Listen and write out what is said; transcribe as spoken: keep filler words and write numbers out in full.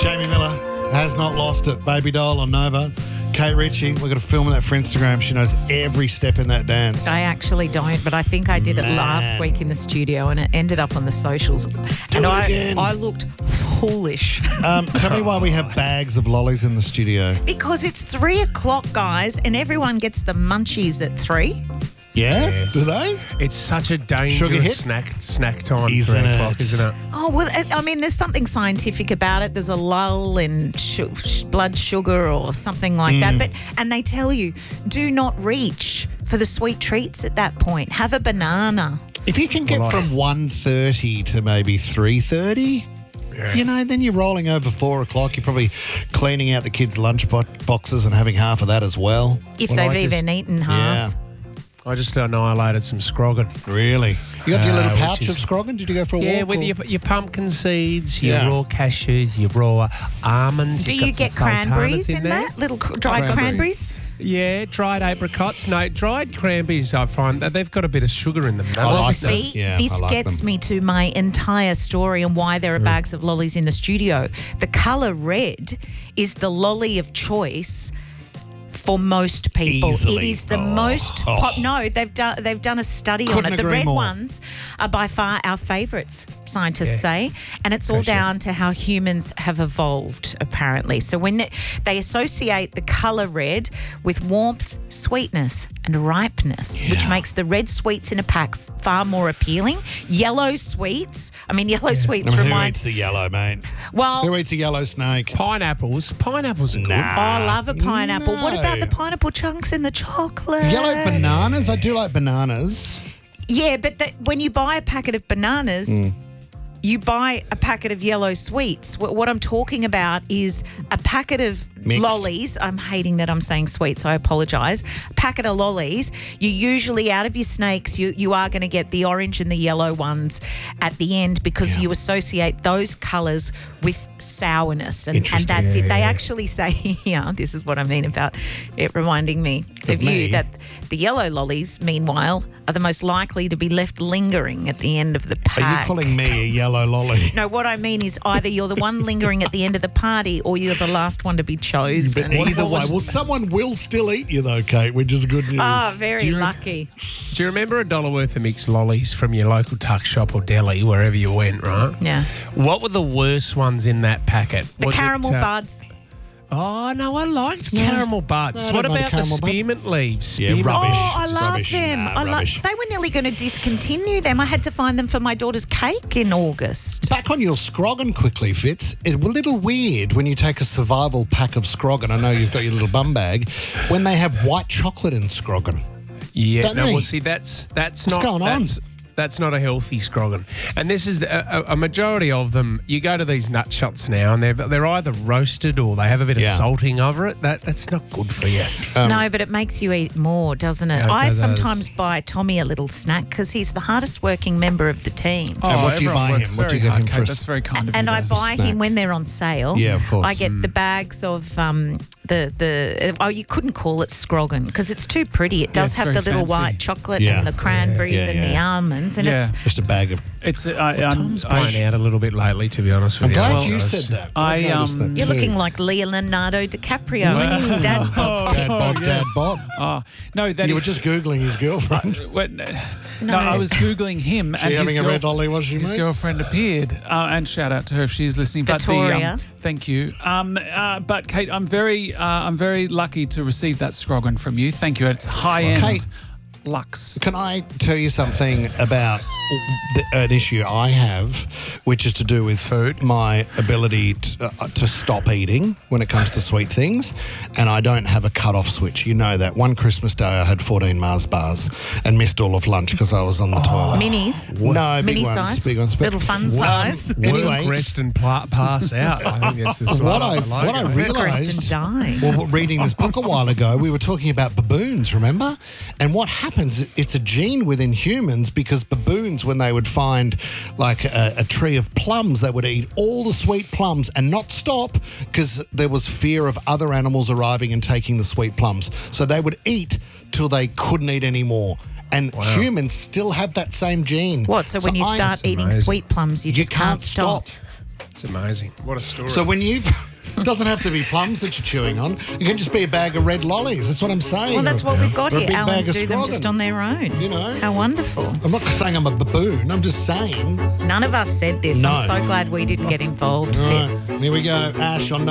Jamie Miller has not lost it. Baby Doll on Nova. Kate Ritchie, we're going to film that for Instagram. She knows every step in that dance. I actually don't, but I think I did it Man. last week in the studio and it ended up on the socials. Do and it I, again. I looked foolish. Um, tell me why we have bags of lollies in the studio. Because it's three o'clock, guys, and everyone gets the munchies at three. Yeah? Yes. Do they? It's such a Sugar dangerous hit? snack snack time. Isn't three it? o'clock, isn't it? Oh, well, it- I mean, there's something scientific about it. There's a lull in sh- sh- blood sugar or something like that. But And they tell you, do not reach for the sweet treats at that point. Have a banana. If you can get Well, I- from one thirty to maybe three thirty, Yeah. you know, then you're rolling over four o'clock. You're probably cleaning out the kids' lunch bo- boxes and having half of that as well. If Well, they've I just- even eaten half. Yeah, I just annihilated some scroggin. really. You got your Uh, little which pouch is- of scroggin? Did you go for a Yeah, walk? with or- your, your pumpkin seeds, your Yeah. raw cashews, your raw almonds. Do You've got you some get sultanas cranberries in in there. that? Little cr- dried Cranberries. cranberries? Yeah, dried apricots. No, dried cranberries, I find that they've got a bit of sugar in them. I Well, like them. see, Yeah, this I like gets them. me to my entire story and why there are bags of lollies in the studio. The colour red is the lolly of choice for most people. Easily. It is the Oh. most Oh. pop. No, they've done they've done a study Couldn't on it. The agree red more. ones are by far our favourites, scientists Yeah. say, and it's all Pressure. down to how humans have evolved, apparently. So when it- they associate the colour red with warmth, sweetness, and ripeness, which Yeah. makes the red sweets in a pack far more appealing. Yellow sweets, I mean, yellow sweets I mean, who remind. eats the yellow, mate? Well, Who eats a yellow snake? Pineapples. Pineapples are good. oh, I love a pineapple. What about No. the pineapple chunks in the chocolate? Yellow bananas? I do like bananas. Yeah, but the, when you buy a packet of bananas, Mm. you buy a packet of yellow sweets. What, what I'm talking about is a packet of Mixed. lollies. I'm hating that I'm saying sweets. I apologise. A packet of lollies. You usually, out of your snakes, you, you are going to get the orange and the yellow ones at the end because Yeah. you associate those colours with sourness. And, and Interesting. that's Yeah, it. They yeah. actually say here, this is what I mean about it reminding me of, Of you, me. that the yellow lollies, meanwhile, are the most likely to be left lingering at the end of the Are pack. you calling me a yellow lolly? No, what I mean is either you're the one lingering at the end of the party or you're the last one to be chosen. But either way, was- well, someone will still eat you though, Kate, which is good news. Oh, very Do you- lucky. Do you remember a dollar worth of mixed lollies from your local tuck shop or deli, wherever you went, right? Yeah. What were the worst ones in that packet? The Was it, caramel uh, buds. Oh, no, I liked caramel buds. No, I what don't mind about the caramel bud. spearmint leaves? Yeah, Spearmint rubbish. Oh, I Just love rubbish. them. Nah, I love. rubbish. They were nearly going to discontinue them. I had to find them for my daughter's cake in August. Back on your scroggin quickly, Fitz. It's a little weird when you take a survival pack of scroggin. I know you've got your little bum bag. When they have white chocolate in scroggin. Yeah, Don't no, they? well, see, that's that's What's not going on? that's, that's not a healthy scroggin. And this is a, a a majority of them. You go to these nut shots now, and they're they're either roasted or they have a bit Yeah. of salting over it. That that's not good for you. no, but it makes you eat more, doesn't it? Yeah, it I does. sometimes buy Tommy a little snack because he's the hardest working member of the team. And what do you everyone buy works him? What do you very get him hard, for Kate. a That's s- very kind of And you. I guys. buy snack. him when they're on sale. Yeah, of course. I get the bags of um, the the. Oh, you couldn't call it scroggin because it's too pretty. It does it's have very the little fancy. white chocolate Yeah. and the cranberries Yeah, and the yeah. almonds, and Yeah. it's Just a bag of. It's uh, I, I'm, Tom's I, blown out a little bit lately, to be honest with I'm you. glad Well, you it's- said that. I, I've noticed um, that you're too. looking like Leonardo DiCaprio and his dad. bod. Dad Bob, Dad Bob. oh, no, that You were is- just Googling his girlfriend. When, no. No. I was Googling him She and his, having a girl- red lolly, was she, his mate? girlfriend appeared. Uh, and shout out to her if she's listening. But the, Victoria. um, thank you. Um, uh, but Kate, I'm very, uh, I'm very lucky to receive that scroggin from you. Thank you. It's high end Kate. luxe. Can I tell you something about the, an issue I have, which is to do with food, my ability to, uh, to stop eating when it comes to sweet things, and I don't have a cut-off switch. You know that. One Christmas day I had fourteen Mars bars and missed all of lunch because I was on the toilet. Minis. No, big Mini ones, size. big ones. But Little fun size. Work, Anyway. rest, and pla- pass out. I think that's the What smart I, like what I it. Rest and realised, die. well, reading this book a while ago, we were talking about baboons, remember? And what happens, it's a gene within humans because baboons, when they would find like a, a tree of plums, they would eat all the sweet plums and not stop because there was fear of other animals arriving and taking the sweet plums. So they would eat till they couldn't eat anymore. And humans still have that same gene. What? So when you I- start eating amazing. sweet plums, you you just can't, stop. stop. It's amazing. What a story. So when you... It doesn't have to be plums that you're chewing on. It can just be a bag of red lollies. That's what I'm saying. Well, that's what we've got Or a here. big Allens bag of do them just Scroggin. on their own. You know. How wonderful. I'm not saying I'm a baboon. I'm just saying. None of us said this. No. I'm so glad we didn't get involved, All right, Fitz. here we go. Ash on